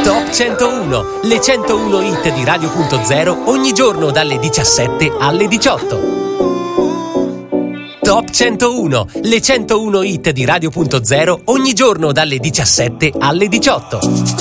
Top 101, le 101 hit di Radio.0 ogni giorno dalle 17 alle 18. Top 101, le 101 hit di Radio.0 ogni giorno dalle 17 alle 18.